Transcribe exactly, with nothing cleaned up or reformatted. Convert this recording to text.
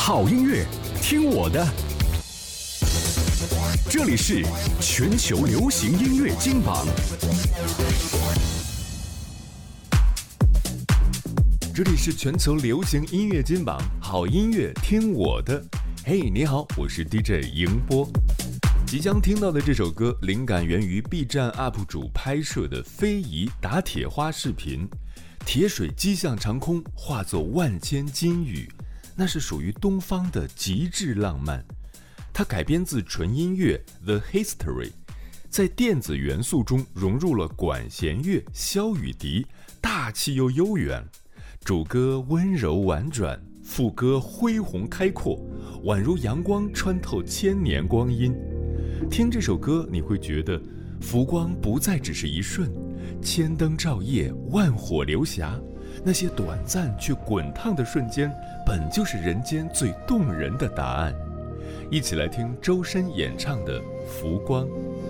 好音乐，听我的。这里是全球流行音乐金榜。这里是全球流行音乐金榜，好音乐听我的。嘿，你好，我是 D J 迎波。即将听到的这首歌，灵感源于 B 站 U P 主拍摄的非遗打铁花视频，铁水击向长空，化作万千金雨，那是属于东方的极致浪漫。它改编自纯音乐 The History， 在电子元素中融入了管弦乐、箫与笛，大气又悠远。主歌温柔婉转，副歌恢宏开阔，宛如阳光穿透千年光阴。听这首歌，你会觉得浮光不再只是一瞬，千灯照夜，万火流霞，那些短暂却滚烫的瞬间，本就是人间最动人的答案。一起来听周深演唱的《浮光》。